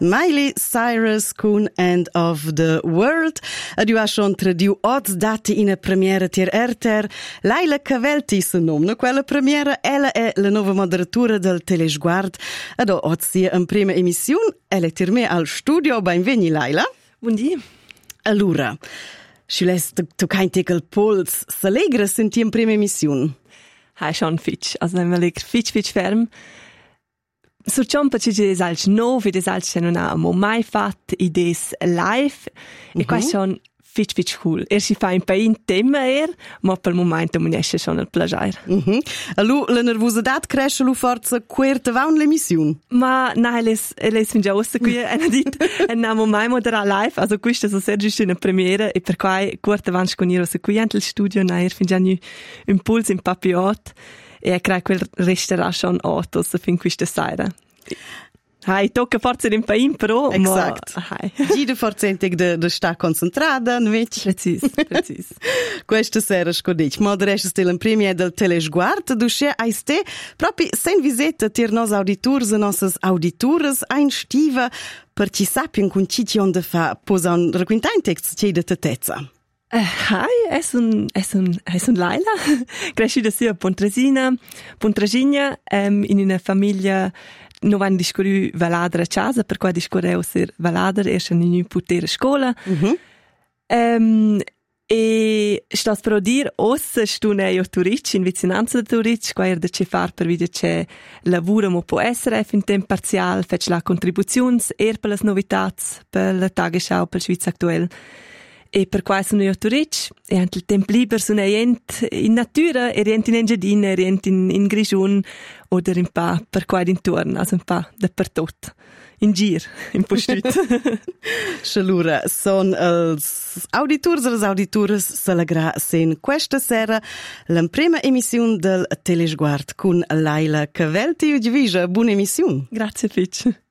Miley Cyrus con End of the World. Ed io ho schon traduciu oz dati in a premiera tier erter. Laila Cavelti se nomna quella premiera. Ella è la nuova moderatura del Telesguard. Ed oz sia in prima emissione. Ella è tier me al studio. Benveni Laila. Buongiorno. Allora, si les tu kein tickel puls. S'allegra senti in prima emissione. Hai schon fitch. Also wenn man liegt fitch ferm. Sur ciampa ci des als novi, des als che non ha mai fatto idees live. E qua schon fitch cool. Si fa un po' in tema ma per il momento mi esce schon il piacere. Allora, la nervosità cresce forza querta va l'emissione? Ma no, les fin già ossa qui e ha detto e non mai moderare live, also questa so ser giusto una premiera e per cui querta van sconiro se qui anche il studio nair fin già un puls in papiot e crei quel resterà schon autos fin questa sera. Hai, tocca forza in pain però. Exact. Gide forzentig de sta concentrada, invece. Precis. Questa sera scodic. Moderesce stel in premia del Telesguard, dusce aiste proprio sen visita tir nos auditors e nossas auditores ein stiva per ci sapien con cici onde fa posa un requintain text ci de tetezza. Hi, es un Laila. Cresciuta sia a Pontresina, in una famiglia non vanno discorri valadra a casa, per cui discorreu ser valadra e sono in potere scuola. E sto per dire, ossa stune io Turic, in vicinanza di Turic, qua da ce far per vedere che lavoro mo può essere in tempo parziale, faccio la contribuzione per le novità, per la Tagesschau, per Schweiz Aktuell. E per cui sono io Turic, e anche il tempo libero sono in natura, e in Engiadina, e in Grigion, o in pa, per cui intorno, also un pa dappertutto. In gir, in postut. Allora, sono els auditors e les auditores s'alegra sen questa sera la prima emissione del Telesguard con Laila Cavelti. Buona emissione. Grazie, Fitch.